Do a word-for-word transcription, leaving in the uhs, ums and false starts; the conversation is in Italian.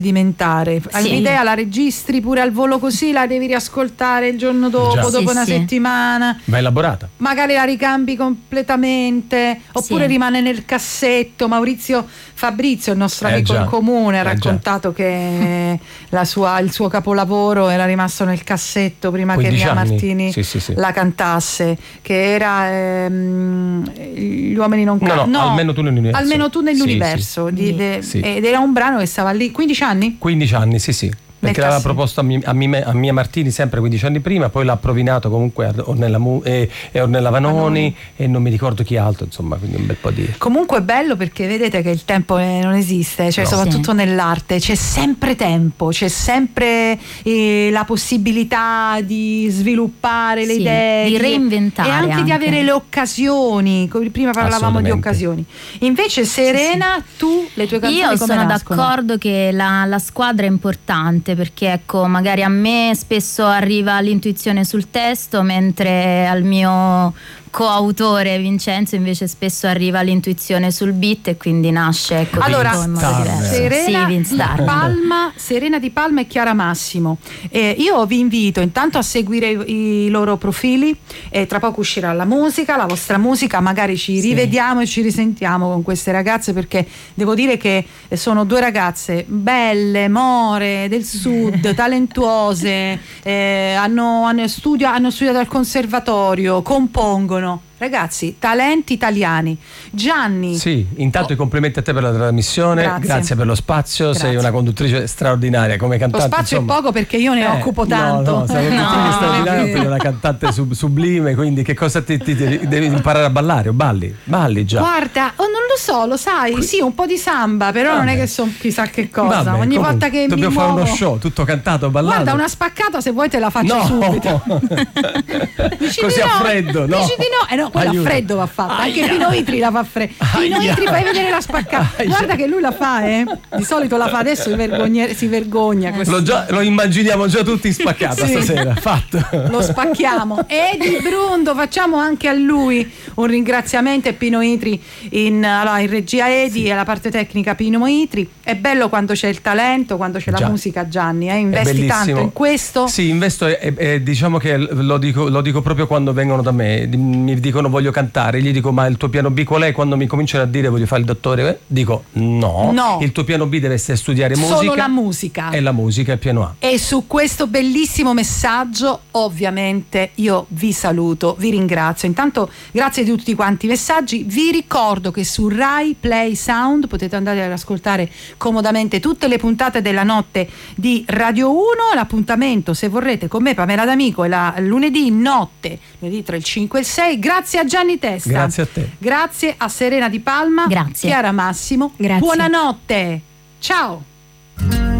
sedimentare. Hai Sì. un'idea, la registri pure al volo così, la devi riascoltare il giorno dopo, Già. dopo Sì, una sì. settimana. Va elaborata. Magari la ricambi completamente, oppure Sì. rimane nel cassetto. Maurizio Fabrizio, il nostro Eh amico già. in comune, ha Eh raccontato che la sua, il suo capolavoro era rimasto nel cassetto prima che quindici Mia anni. Martini Sì, sì, sì. la cantasse, che era ehm, Gli uomini non No, cantano. no, Almeno tu nell'universo. Almeno tu nell'universo. Sì, di- Sì. de- Sì. Ed era un brano che stava lì quindici anni? quindici anni, sì, sì. Perché Nel l'aveva cassetto. proposto a, Mi- a, Mime- a Mia Martini sempre quindici anni prima, poi l'ha provinato comunque a Ornella, Mu- e, e Ornella Vanoni, Vanoni. e non mi ricordo chi altro, insomma, quindi un bel po' di... Comunque è bello perché vedete che il tempo eh, non esiste, cioè No. soprattutto Sì. nell'arte c'è sempre tempo, c'è sempre eh, la possibilità di sviluppare le Sì, idee, di reinventare e anche, di anche. avere le occasioni. come Prima parlavamo di Assolutamente. occasioni. Invece Serena, tu le tue canzoni Io come sono nascono? d'accordo che la, la squadra è importante, perché ecco, magari a me spesso arriva l'intuizione sul testo, mentre al mio coautore Vincenzo invece spesso arriva l'intuizione sul beat, e quindi nasce ecco, Allora, tutto in modo Star. diverso. Serena, Sì, di Vinstar. Palma, Serena Di Palma e Chiara Massimo. Eh, io vi invito intanto a seguire i, i loro profili, e tra poco uscirà la musica, la vostra musica, magari ci Sì. rivediamo e ci risentiamo con queste ragazze, perché devo dire che sono due ragazze belle, more, del sud, talentuose, eh, hanno, hanno, studio, hanno studiato al conservatorio, compongono. Ragazzi, talenti italiani. Gianni, Sì, intanto i complimenti a te per la trasmissione, Grazie. grazie, per lo spazio, Grazie. sei una conduttrice straordinaria come lo cantante. spazio insomma. è poco perché io ne Eh, occupo no, tanto. No, sei una conduttrice No, straordinaria, non è per una cantante sub- sublime, quindi che cosa ti, ti- ti- devi imparare a ballare o balli? Balli già. Guarda, oh, non lo so, lo sai, sì, un po' di samba, però non è Vabbè. che so chissà che cosa. Vabbè, Ogni comunque, volta che mi dobbiamo fare muovo... uno show, tutto cantato, ballato. Guarda, una spaccata se vuoi te la faccio No, subito. Dici così di a no, freddo, no? Dici di no, eh no, quella a Aiuto. freddo va fatta. Anche Aia. Pino Itri la fa freddo. Pino Aia. Itri, fai vedere la spaccata. Aia. Guarda che lui la fa, eh. Di solito la fa, adesso si vergogna, si vergogna questo. Lo, già- lo immaginiamo già tutti spaccata Sì. stasera, fatto. Lo spacchiamo. Edi Brundo, facciamo anche a lui un ringraziamento, e Pino Itri in, allora, in regia Edi, e alla parte tecnica Pino Itri. È bello quando c'è il talento, quando c'è la Già. musica, Gianni, eh? È Investi bellissimo. tanto in questo. Sì, investo e, e- e diciamo che lo dico, lo dico proprio quando vengono da me, di- mi dicono voglio cantare, gli dico ma il tuo piano B qual è? Quando mi cominciano a dire voglio fare il dottore, eh, dico no, No. il tuo piano B deve essere studiare musica. Solo la musica. E la musica è il piano A. E su questo bellissimo messaggio ovviamente io vi saluto, vi ringrazio. Intanto grazie di tutti quanti i messaggi. Vi ricordo che su Rai Play Sound potete andare ad ascoltare comodamente tutte le puntate della notte di Radio uno. L'appuntamento, se vorrete, con me Pamela D'Amico è la lunedì notte, lunedì tra il cinque e il sei. Grazie a Gianni Testa. Grazie a te. Grazie a Serena Di Palma. Grazie. Chiara Massimo. Grazie. Buonanotte. Ciao.